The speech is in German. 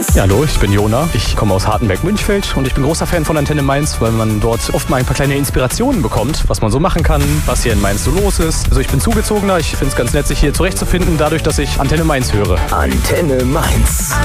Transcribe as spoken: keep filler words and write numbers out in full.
Mainz. Ja, hallo, ich bin Jona. Ich komme aus Hartenberg-Münchfeld und ich bin großer Fan von Antenne Mainz, weil man dort oft mal ein paar kleine Inspirationen bekommt, was man so machen kann, was hier in Mainz so los ist. Also ich bin Zugezogener, ich finde es ganz nett, sich hier zurechtzufinden, dadurch, dass ich Antenne Mainz höre. Antenne Mainz.